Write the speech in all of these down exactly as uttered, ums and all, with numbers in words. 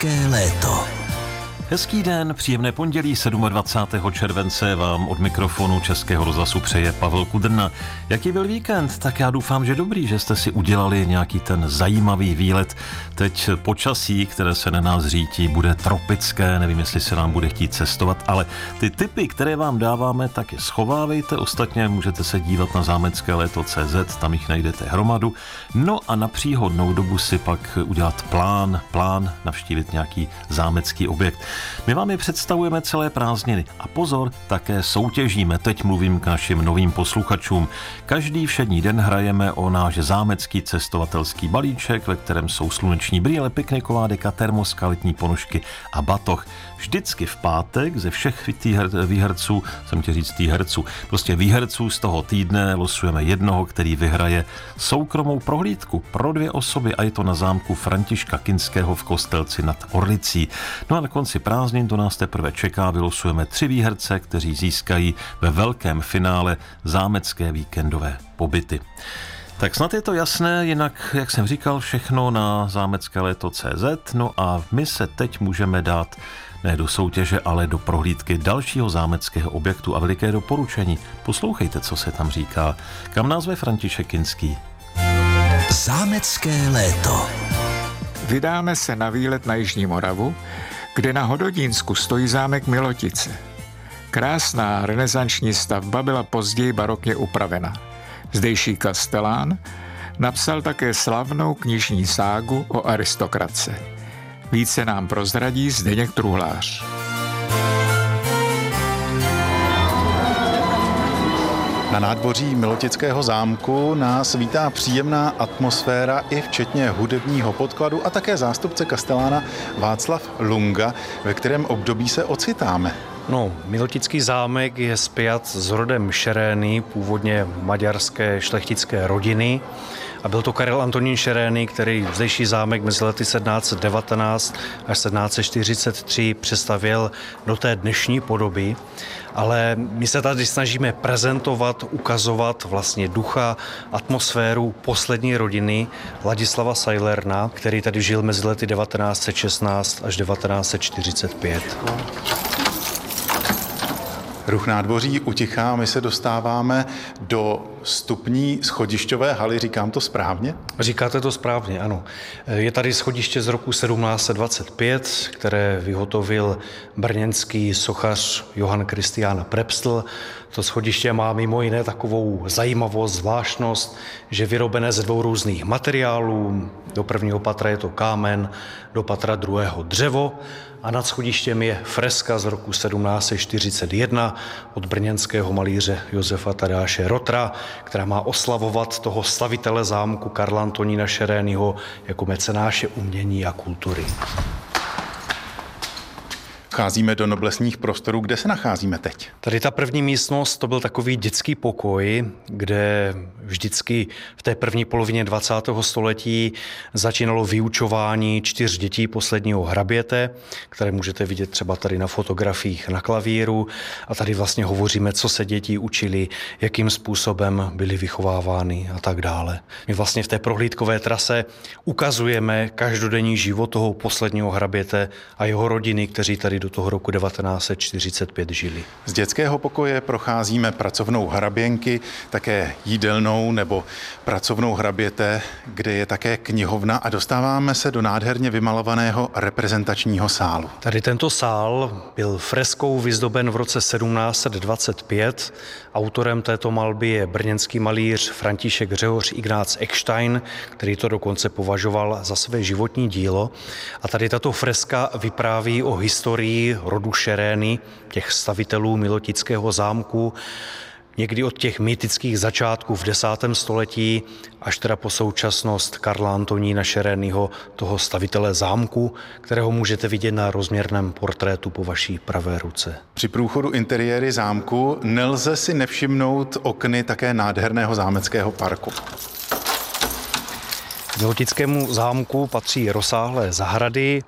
Zámecké léto. Hezký den, příjemné pondělí dvacátého sedmého července vám od mikrofonu Českého rozhlasu přeje Pavel Kudrna. Jaký byl víkend? Tak já doufám, že dobrý, že jste si udělali nějaký ten zajímavý výlet. Teď počasí, které se na nás řítí, bude tropické, nevím, jestli se nám bude chtít cestovat, ale ty tipy, které vám dáváme, tak je schovávejte. Ostatně můžete se dívat na zámecké léto tečka cé zet, tam jich najdete hromadu. No a na příhodnou dobu si pak udělat plán, plán navštívit nějaký zámecký objekt. My vám je představujeme celé prázdniny a pozor, také soutěžíme. Teď mluvím k našim novým posluchačům. Každý všední den hrajeme o náš zámecký cestovatelský balíček, ve kterém jsou sluneční brýle, pikniková deka, termoska, letní ponožky a batoh. Vždycky v pátek ze všech výherců, jsem tě říct výherců, prostě výherců z toho týdne losujeme jednoho, který vyhraje soukromou prohlídku pro dvě osoby a je to na zámku Františka Kinského v Kostelci nad Orlicí. No a na konci prázdnin to nás teprve čeká, vylosujeme tři výherce, kteří získají ve velkém finále zámecké víkendové pobyty. Tak snad je to jasné, jinak, jak jsem říkal, všechno na zámecké léto tečka cé zet. No a my se teď můžeme dát ne do soutěže, ale do prohlídky dalšího zámeckého objektu a veliké doporučení. Poslouchejte, co se tam říká. Kam nás zve František Kinský? Zámecké léto. Vydáme se na výlet na Jižní Moravu, kde na Hododínsku stojí zámek Milotice. Krásná renesanční stavba byla později barokně upravena. Zdejší kastelán napsal také slavnou knižní ságu o aristokratce. Více nám prozradí Zdeněk Truhlář. Na nádvoří Milotického zámku nás vítá příjemná atmosféra i včetně hudebního podkladu a také zástupce kastelána Václav Lunga, ve kterém období se ocitáme. No, Milotický zámek je spjat s rodem Šerény, původně maďarské šlechtické rodiny. A byl to Karel Antonín Šerény, který zdejší zámek mezi lety sedmnáct set devatenáct až sedmnáct set čtyřicet tři přestavěl do té dnešní podoby. Ale my se tady snažíme prezentovat, ukazovat vlastně ducha, atmosféru poslední rodiny Ladislava Sajlerna, který tady žil mezi lety devatenáct set šestnáct až devatenáct set čtyřicet pět. Ruch nádvoří utichá, my se dostáváme do vstupní schodišťové haly, říkám to správně? Říkáte to správně, ano. Je tady schodiště z roku sedmnáct set dvacet pět, které vyhotovil brněnský sochař Johann Christian Prepstl. To schodiště má mimo jiné takovou zajímavost, zvláštnost, že vyrobené ze dvou různých materiálů. Do prvního patra je to kámen, do patra druhého dřevo. A nad schodištěm je freska z roku sedmnáct set čtyřicet jedna od brněnského malíře Josefa Tadeáše Rotra, která má oslavovat toho stavitele zámku Karla Antonína Šerényho jako mecenáše umění a kultury. Vcházíme do noblesních prostorů. Kde se nacházíme teď? Tady ta první místnost, to byl takový dětský pokoj, kde vždycky v té první polovině dvacátého století začínalo vyučování čtyř dětí posledního hraběte, které můžete vidět třeba tady na fotografiích na klavíru. A tady vlastně hovoříme, co se děti učili, jakým způsobem byly vychovávány a tak dále. My vlastně v té prohlídkové trase ukazujeme každodenní život toho posledního hraběte a jeho rodiny, kteří tady do toho roku devatenáct set čtyřicet pět žili. Z dětského pokoje procházíme pracovnou hraběnky, také jídelnou nebo pracovnou hraběte, kde je také knihovna a dostáváme se do nádherně vymalovaného reprezentačního sálu. Tady tento sál byl freskou vyzdoben v roce sedmnáct set dvacet pět. Autorem této malby je brněnský malíř František Řehoř Ignác Eckstein, který to dokonce považoval za své životní dílo. A tady tato freska vypráví o historii rodu Šerény, těch stavitelů Milotického zámku, někdy od těch mýtických začátků v desátém století až teda po současnost Karla Antonína Šerényho, toho stavitele zámku, kterého můžete vidět na rozměrném portrétu po vaší pravé ruce. Při průchodu interiéry zámku nelze si nevšimnout okny také nádherného zámeckého parku. Milotickému zámku patří rozsáhlé zahrady,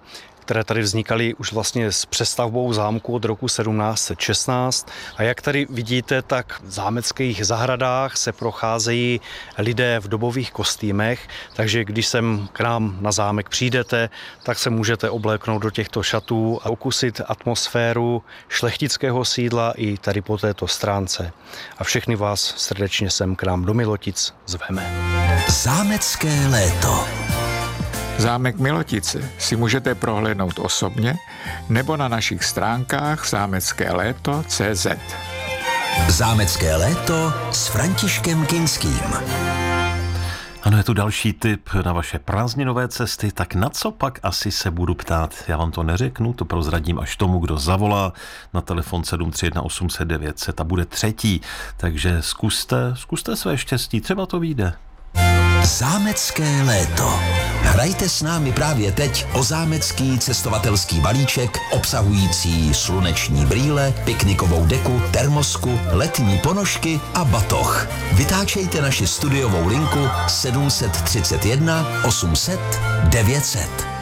které tady vznikaly už vlastně s přestavbou zámku od roku sedmnáct set šestnáct. A jak tady vidíte, tak v zámeckých zahradách se procházejí lidé v dobových kostýmech, takže když sem k nám na zámek přijdete, tak se můžete obléknout do těchto šatů a okusit atmosféru šlechtického sídla i tady po této stránce. A všechny vás srdečně sem k nám do Milotic zveme. Zámecké léto. Zámek Milotice si můžete prohlédnout osobně nebo na našich stránkách zámecké léto tečka cé zet. Zámecké léto s Františkem Kinským. Ano, je tu další tip na vaše prázdninové cesty, tak na co pak asi se budu ptát? Já vám to neřeknu, to prozradím až tomu, kdo zavolá na telefon sedm tři jedna osm set devět set a bude třetí, takže zkuste, zkuste své štěstí, třeba to vyjde. Zámecké léto. Hrajte s námi právě teď o zámecký cestovatelský balíček obsahující sluneční brýle, piknikovou deku, termosku, letní ponožky a batoh. Vytáčejte naši studiovou linku sedm tři jedna osm set devět set.